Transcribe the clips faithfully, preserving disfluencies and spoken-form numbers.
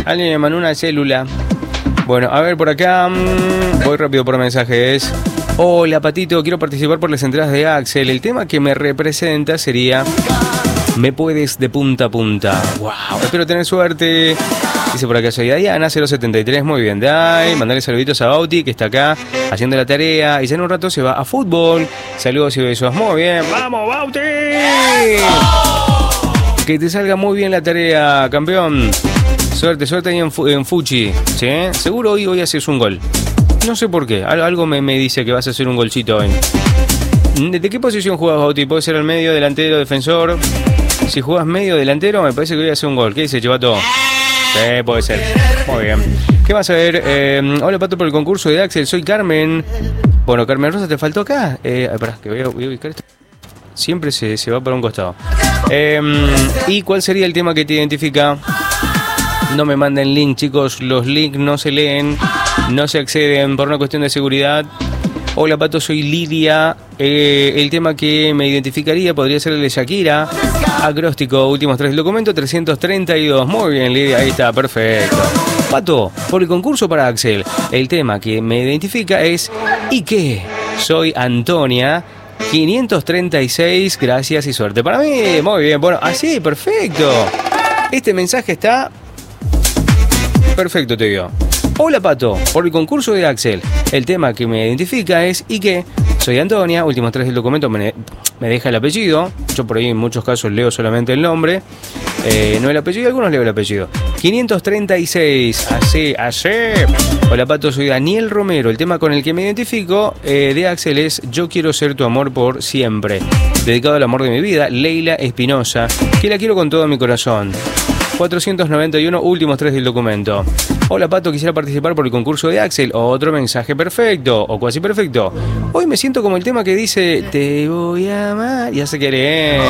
Alguien me mandó una célula. Bueno, a ver por acá. Mmm, voy rápido por mensajes. Hola, Patito, quiero participar por las entradas de Axel. El tema que me representa sería Me puedes de punta a punta. Wow, espero tener suerte. Dice por acá, soy Diana, cero setenta y tres. Muy bien, Dai. Mandarle saluditos a Bauti, que está acá haciendo la tarea. Y ya en un rato se va a fútbol. Saludos y besos. Muy bien, vamos, Bauti. Que te salga muy bien la tarea, campeón. Suerte, suerte ahí en, en Fuchi. ¿Sí? Seguro hoy, hoy haces un gol. No sé por qué. Algo me, me dice que vas a hacer un golcito hoy. ¿De qué posición juegas, Bauti? ¿Puede ser el medio, delantero, defensor? Si juegas medio, delantero, me parece que voy a hacer un gol. ¿Qué dice, Chivato? Sí, puede ser. Muy bien. ¿Qué vas a ver? Eh, hola, Pato, por el concurso de Axel. Soy Carmen. Bueno, Carmen Rosa, ¿te faltó acá? Eh, pará, que voy a, voy a ubicar esto. Siempre se, se va para un costado. Eh, ¿Y cuál sería el tema que te identifica? No me manden link, chicos. Los links no se leen. No se acceden por una cuestión de seguridad. Hola, Pato, soy Lidia. Eh, el tema que me identificaría podría ser el de Shakira. Acróstico, últimos tres del documento, trescientos treinta y dos. Muy bien, Lidia, ahí está, perfecto. Pato, por el concurso para Axel, el tema que me identifica es ¿y qué? Soy Antonia, quinientos treinta y seis, gracias y suerte para mí. Muy bien, bueno, así, perfecto. Este mensaje está perfecto, te digo. Hola, Pato, por el concurso de Axel, el tema que me identifica es ¿y qué? Soy Antonia, últimos tres del documento me, me deja el apellido. Yo por ahí en muchos casos leo solamente el nombre, eh, no el apellido, algunos leo el apellido. quinientos treinta y seis, así, así. Hola, Pato, soy Daniel Romero. El tema con el que me identifico eh, de Axel es Yo quiero ser tu amor por siempre. Dedicado al amor de mi vida, Leila Espinosa, que la quiero con todo mi corazón. cuatrocientos noventa y uno, últimos tres del documento. Hola, Pato, quisiera participar por el concurso de Axel. Otro mensaje perfecto, o casi perfecto. Hoy me siento como el tema que dice Te voy a amar y hace querer.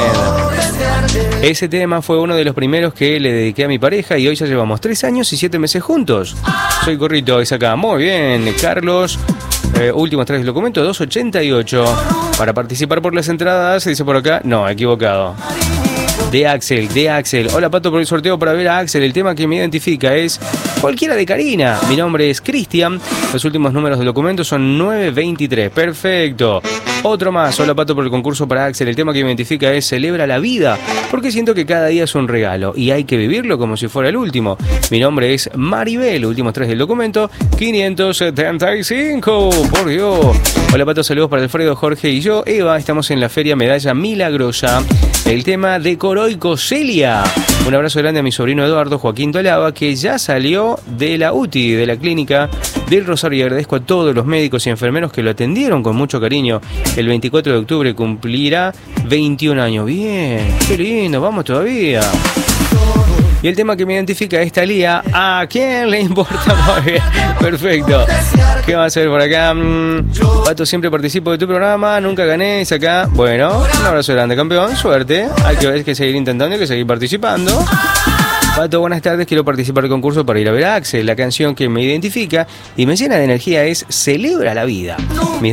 Ese tema fue uno de los primeros que le dediqué a mi pareja y hoy ya llevamos tres años y siete meses juntos. Soy Corrito, es acá. Muy bien, Carlos. Eh, últimos tres del documento, doscientos ochenta y ocho. Para participar por las entradas, se dice por acá. No, equivocado. De Axel, de Axel. Hola, Pato, por el sorteo para ver a Axel. El tema que me identifica es cualquiera de Karina. Mi nombre es Cristian. Los últimos números del documento son nueve veintitrés. Perfecto. Otro más. Hola, Pato, por el concurso para Axel. El tema que me identifica es celebra la vida. Porque siento que cada día es un regalo y hay que vivirlo como si fuera el último. Mi nombre es Maribel. Los últimos tres del documento, quinientos setenta y cinco. Por Dios. Hola, Pato, saludos para Alfredo, Jorge y yo. Eva, estamos en la Feria Medalla Milagrosa. El tema de Coroico Celia. Un abrazo grande a mi sobrino Eduardo Joaquín Tolaba, que ya salió de la U T I, de la clínica del Rosario, y agradezco a todos los médicos y enfermeros que lo atendieron con mucho cariño. El veinticuatro de octubre cumplirá veintiún años. Bien, qué lindo, vamos todavía. Y el tema que me identifica es Thalía. ¿A quién le importa? Muy bien, perfecto. ¿Qué va a hacer por acá? Pato, siempre participo de tu programa, nunca gané, es acá. Bueno, un abrazo grande, campeón, suerte. Hay que, hay que seguir intentando, hay que seguir participando. Pato, buenas tardes, quiero participar del concurso para ir a ver a Axel. La canción que me identifica y me llena de energía es Celebra la vida. Mi